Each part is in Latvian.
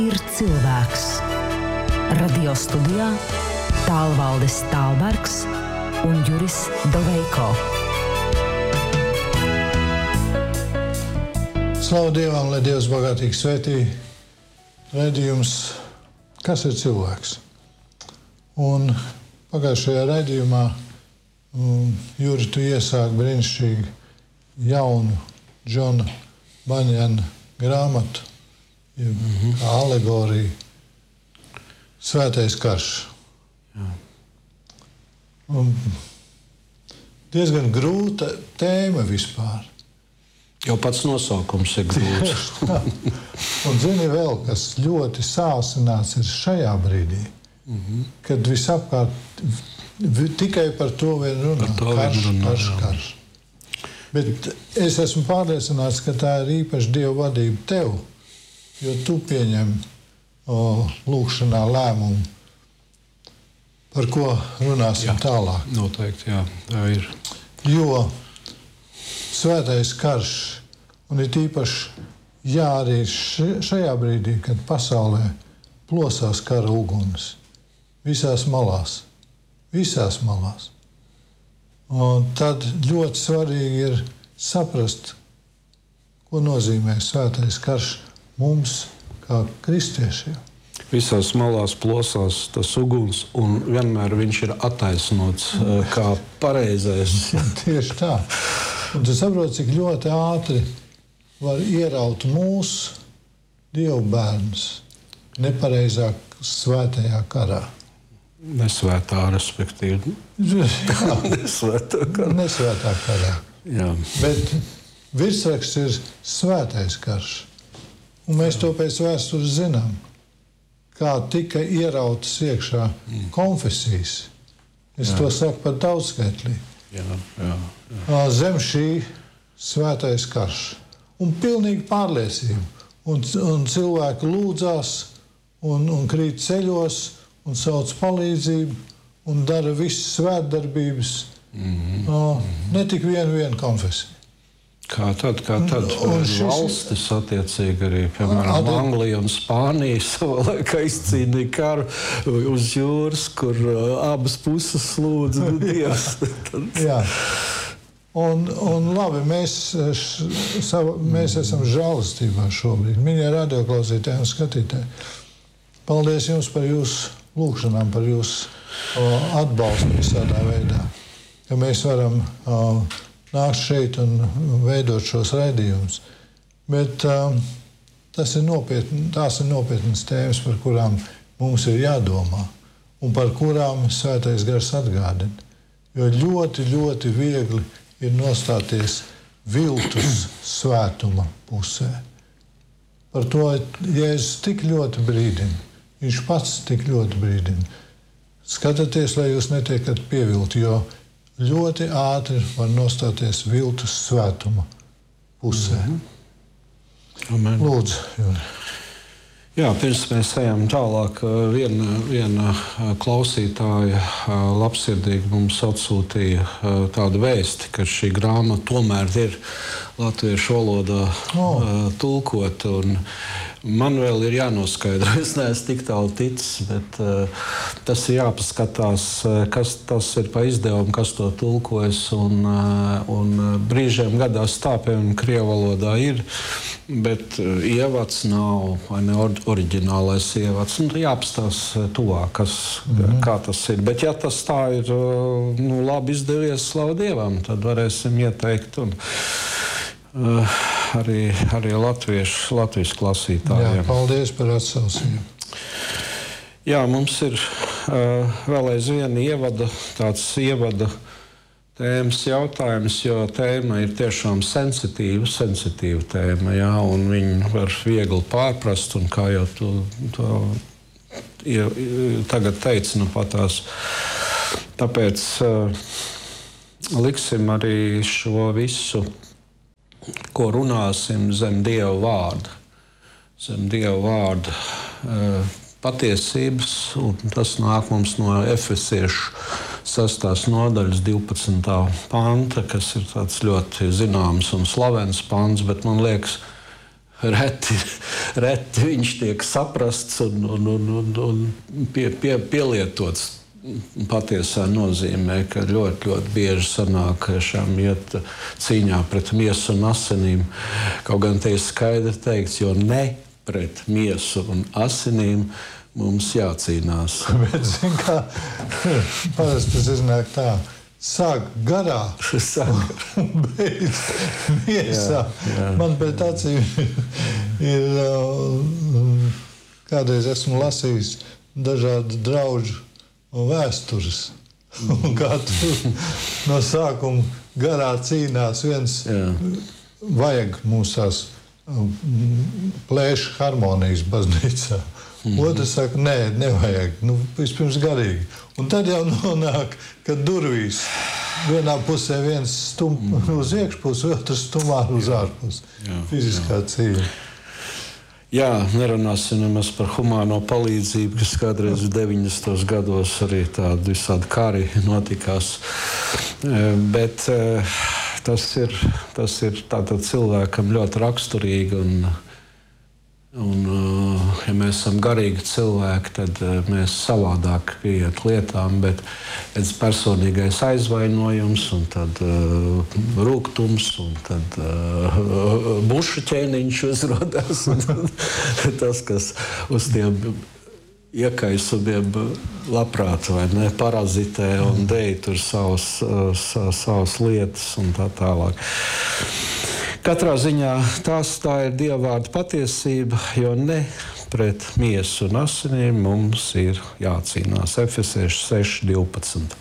Ir cilvēks. Radio studijā Tālvaldis Tālbergs un Juris Doveiko. Slavu Dievam, lai Dievs bagātīgi svētī raidījums Kas ir cilvēks? Un pagājušajā raidījumā Juri, tu iesāki brīnišķīgi jaunu Džona Baņana grāmatu, kā alegorija Svētais karš. Un diezgan grūta tēma vispār. Jau pats nosaukums ir grūts. Un zini vēl, kas ļoti sāsināts ir šajā brīdī, kad visapkārt tikai par to vien runā. Karš. Bet es esmu pārliecināts, ka tā ir īpaši Dieva vadība tev, jo tu pieņem lūkšanā lēmumu, par ko runāsim tālāk. Noteikti, jā, tā ir. Jo Svētais karš, un ir īpaši arī šajā brīdī, kad pasaulē plosās kara uguns, visās malās. Un tad ļoti svarīgi ir saprast, ko nozīmē Svētais karš mums, kā kristiešiem. Visās malās plosās tas uguns, un vienmēr viņš ir attaisnots kā pareizais. Tieši tā. Un tu saproti, cik ļoti ātri var ieraut mūsu Dievu bērnus nepareizāk svētajā karā. Nesvētā, respektīvi. Jā, Nesvētā karā. Jā. Bet virsraksts ir Svētais karš. Un mēs to pēc vēstures zinām, kā tika ierautas iekšā konfesijas. Es to saku par daudzskaitlī. Zem šī Svētais karš. Un pilnīgi pārliecība. Un cilvēki lūdzās un krīt ceļos un sauc palīdzību un dara visas svētdarbības. Ne tik viena konfesija. Kā tad? Valstis attiecīgi arī, piemēram, Anglija un Spānija savā laikā izcīnīja karu uz jūras, kur abas puses lūdza Dievs. Jā. Un labi, mēs esam žēlastībā šobrīd. Mīļie radioklausītāji un skatītāji, paldies jums par jūsu lūgšanām, par jūsu atbalstu visādā veidā, ka mēs varam nākt šeit un veidot šos raidījumus. Bet tās ir nopietnas tēmas, par kurām mums ir jādomā un par kurām Svētais gars atgādina. Jo ļoti, ļoti viegli ir nostāties viltus svētuma pusē. Par to Jēzus tik ļoti brīdina. Viņš pats tik ļoti brīdina. Skatieties, lai jūs netiekat pievilti, jo ļoti ātri var nostāties viltus svētuma pusē. Amen. Lūdzu, Juri. Jā, pirms mēs ejam tālāk, viena klausītāja labsirdīgi mums atsūtīja tādu vēsti, ka šī grāmata tomēr ir latviešu valodā tulkota. Man vēl ir jānoskaidro, es neesmu tik tālu ticis, bet tas ir jāpaskatās, kas tas ir pa izdevumu, kas to tulkojas. Un brīžiem gadās tā, piemēram, krievu valodā ir, bet ievads nav, vai ne oriģinālais ievads. Jāpastās tuvāk, kā tas ir. Bet ja tas tā ir labi izdevies, slavu Dievam, tad varēsim ieteikt un arī latviešu klausītājiem. Jā, paldies par atsaucību. Jā, mums ir vēl aizvien tāds ievada tēmas jautājums, jo tēma ir tiešām sensitīva tēma, jā, un viņu var viegli pārprast, un kā jau tu tagad teici, patās. Tāpēc liksim arī šo visu, ko runāsim zem Dieva vārda. Zem Dieva vārda patiesības, un tas nāk mums no Efesiešu 6. nodaļas 12. panta, kas ir tāds ļoti zināms un slavens pants, bet man liekas, reti viņš tiek saprasts un pielietots. Patiesā nozīmē, ka ļoti bieži sanāk šām iet cīņā pret miesu un asinīm. Kaut gan te ir skaidri teikts, jo ne pret miesu un asinīm mums jācīnās. Bet, zin kā, parasti tas iznāk tā, sāk garā un beidz miesā. Man pēc acīm ir, kādreiz esmu lasījis dažādu draužu vēstures. Un kā tur no sākuma garā cīnās viens, vajag mums tās plēšu harmonijas baznīcā. Otrs saka, nē, nevajag, vispirms garīgi. Un tad jau nonāk, ka durvīs vienā pusē viens stum uz iekšpusi, otrs stumā uz ārpusi. Fiziskā cīņa. Jā, nerunāsim nemaz par humāno palīdzību, kas kādreiz 90. gados arī tādi visādi kari notikās. Bet tas ir tātad cilvēkam ļoti raksturīgi un ja mēs esam garīgi cilvēki, tad mēs savādāk pieiet lietām, bet personīgais aizvainojums un tad rūgtums un tad bušu ķēniņš uzrodās. Tas, kas uz tiem iekaisumiem labprāt vai ne, parazitē un dēj tur savas lietas un tā tālāk. Katrā ziņā tā ir dievvvārda patiesība, jo ne pret miesu un asinīm mums ir jācīnās. Efesiešu 6:12.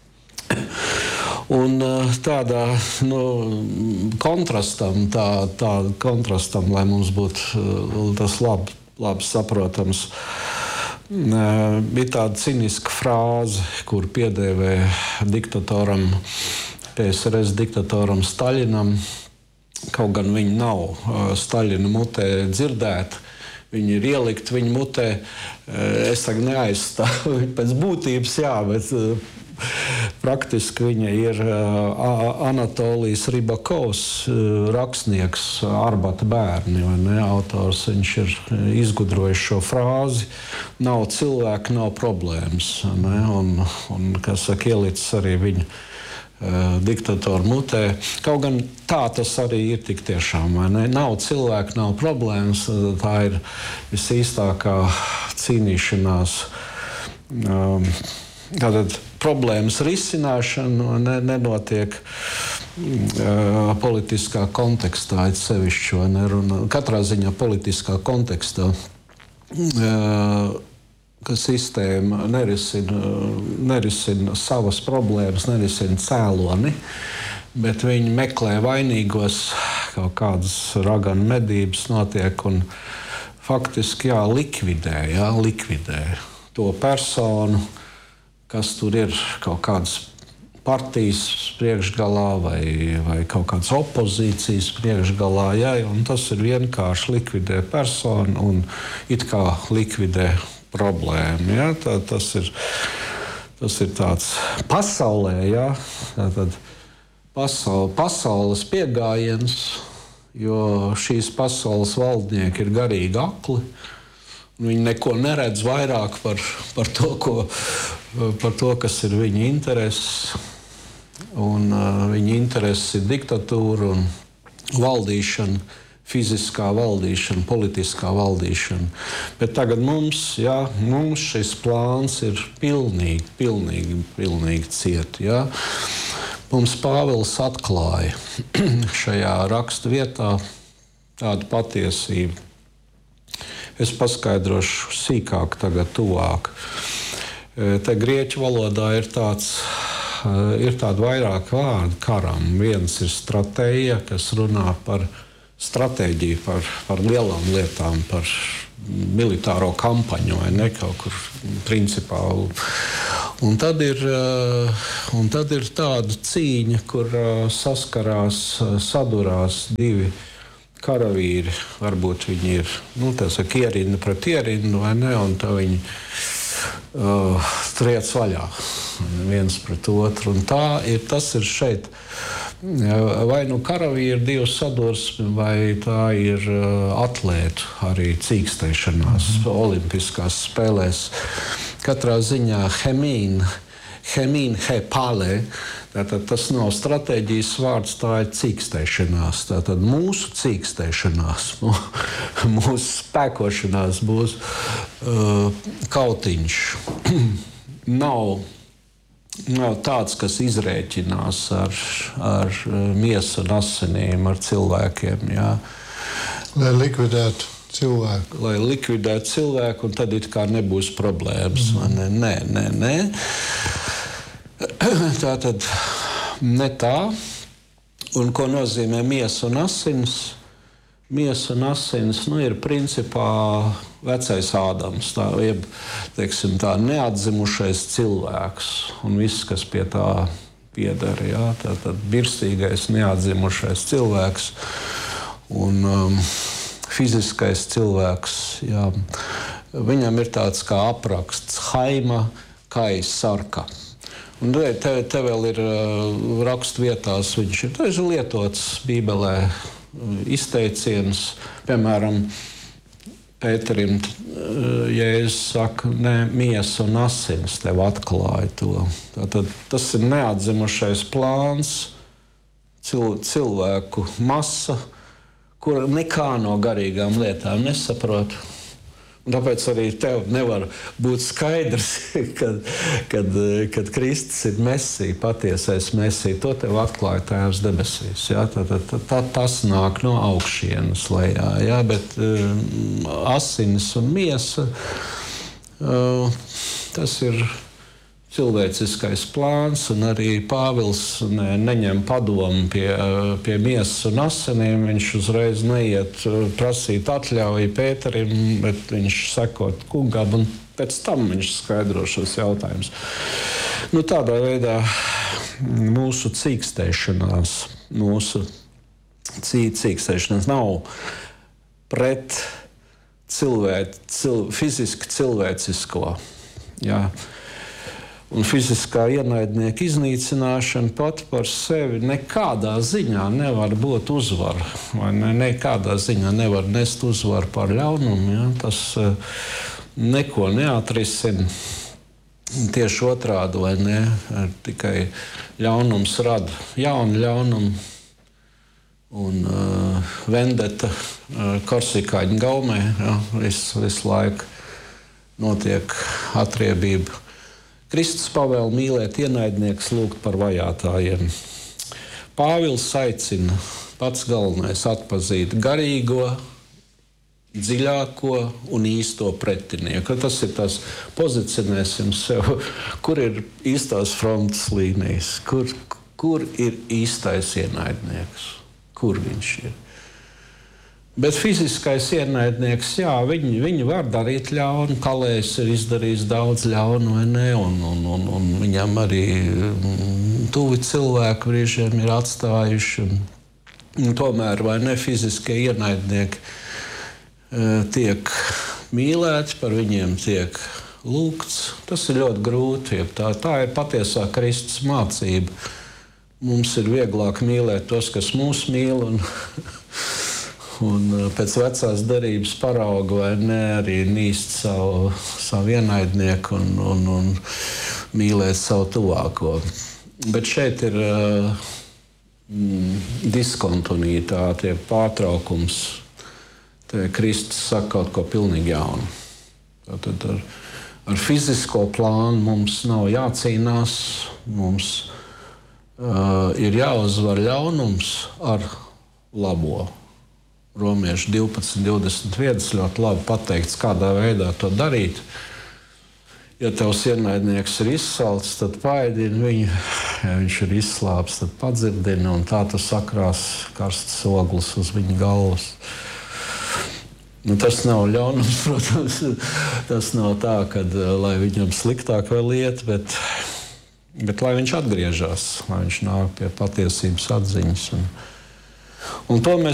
Un tādā kontrastam, lai mums būtu tas labi saprotams, bija tāda ciniska frāze, kur piedēvē diktatoram, PSRS diktatoram Staļinam. Kaut gan viņi nav Staļina mutē dzirdēti, viņi ir ielikti viņa mutē. Es tagad neaizstāvu pēc būtības, jā, bet praktiski viņa ir Anatolijas Ribakovs, rakstnieks Arbata bērni, vai ne, autors. Viņš ir izgudrojis šo frāzi: nav cilvēka, nav problēmas, ne? Un kā saka, ielicis arī viņa diktatoru mutē. Kaut gan tā tas arī ir tik tiešām, vai ne? Nav cilvēku, nav problēmas. Tā ir visīstākā cīnīšanās. Tātad problēmas risināšana nenotiek politiskā kontekstā, sevišķi, vai ne? Katrā ziņā politiskā kontekstā, ka sistēma nerisina savas problēmas, nerisina cēloni, bet viņi meklē vainīgos, kaut kādas raganu medības notiek un faktiski likvidē to personu, kas tur ir kaut kādas partijas priekšgalā vai kaut kādas opozīcijas priekšgalā, un tas ir vienkārši likvidē personu un it kā likvidē problēmu. Ja? Tas ir tāds pasaulē, tātad pasaules pieejams, jo šīs pasaules valdnieki ir garīgi akli. Viņi neko neredz vairāk par to, kas ir viņa intereses. Un viņa intereses ir diktatūra un valdīšana, fiziskā valdīšana, politiskā valdīšana. Bet tagad mums šis plāns ir pilnīgi ciet. Ja? Mums Pāvils atklāja šajā rakstu vietā tādu patiesību. Es paskaidrošu sīkāk, tagad tuvāk. Te grieķu valodā ir tādi vairāk vārdi karam. Viens ir stratēģija, kas runā par stratēģiju, par lielām lietām, par militāro kampaņu vai ne, kaut kur principāli. Un tad ir tāda cīņa, kur sadurās divi karavīri. Varbūt viņi ir ierinda pret ierindu, vai ne, un tā viņi triec vaļā viens pret otru. Un tas ir šeit vai nu karavīri divu sadursmi, vai tā ir atlētu arī cīkstēšanās olimpiskās spēlēs. Katrā ziņā hemīn hepale, tātad tas nav stratēģijas vārds, tā ir cīkstēšanās. Tātad mūsu cīkstēšanās, mūsu spēkošanās būs kautiņš. Nav tāds, kas izrēķinās ar miesu un asinīm, ar cilvēkiem. Jā. Lai likvidētu cilvēku. Lai likvidētu cilvēku, un tad it kā nebūs problēmas. Nē. Tātad ne tā. Un ko nozīmē miesa un asins? Miesa un asins ir principā vecais Ādams, teiksim, tā neatzimušais cilvēks un viss, kas pie tā pieder. Jā, tātad birstīgais neatzimušais cilvēks un fiziskais cilvēks. Jā. Viņam ir tāds kā apraksts Haima Kaisarka. Un te vēl ir rakstvietās, viņš ir lietots Bībelē izteiciens, piemēram, Pēterim Jēzus saka, ne, miesa un asins tev atklāja to. Tātad tas ir neatzimušais plāns, cilvēku masa, kur nekā no garīgām lietām nesaprot. Un tāpēc arī tev nevar būt skaidrs, kad Kristus ir Mesija, patiesais Mesija. To tev atklāja Tēvs debesīs. Jā? Tas nāk no augšienes lejā. Jā? Bet asinis un miesa, tas ir cilvēciskais plāns, un arī Pāvils neņem padomu pie miesas un asinīm. Viņš uzreiz neiet prasīt atļauju Pēterim, bet viņš sekot kungam, un pēc tam viņš skaidro šos jautājumus. Tādā veidā mūsu cīkstēšanās, nav pret fiziski cilvēcisko. Jā. Un fiziskā ienaidnieka iznīcināšana pat par sevi nekādā ziņā nevar būt uzvara. Vai nekādā ziņā nevar nest uzvaru par ļaunumu. Ja? Tas neko neatrisina. Tieši otrādi, vai ne? Tikai ļaunums rada jaunu ļaunumu. Un vendeta korsikāņu gaumē, ja? visu laiku notiek atriebība. Kristus pavēl mīlēt ienaidniekus, lūgt par vajātājiem. Pāvils aicina pats galvenais atpazīt garīgo, dziļāko un īsto pretinieku. Tas ir tas, pozicionēsim sev, kur ir īstās frontes līnijas, kur ir īstais ienaidnieks, kur viņš ir. Bet fiziskais ienaidnieks, jā, viņi var darīt ļaunu, Kalējs ir izdarījis daudz ļaunu, vai ne, un viņam arī tuvi cilvēki brīžiem ir atstājuši, un tomēr, vai ne, fiziskie ienaidnieki tiek mīlēti, par viņiem tiek lūgts. Tas ir ļoti grūti, tā ir patiesā Kristus mācība. Mums ir vieglāk mīlēt tos, kas mūs mīl, un pēc vecās derības parauga, vai ne, arī nīst savu ienaidnieku un mīlēt savu tuvāko. Bet šeit ir diskontinuitāte, pārtraukums. Te Kristus saka kaut ko pilnīgi jaunu. Tātad ar fizisko plānu mums nav jācīnās, mums ir jāuzvar ļaunums ar labo. Romiešu 12.21 ļoti labi pateikts, kādā veidā to darīt. Ja tavs ienaidnieks ir izsalcis, tad paēdini viņu. Ja viņš ir izslāpis, tad padzirdini, un tā tu sakrās karsts ogles uz viņa galvas. Tas nav ļaunums, protams. Tas nav tā, lai viņam sliktāk vēl iet, bet lai viņš atgriežas, lai viņš nāk pie patiesības atziņas. Un to mēs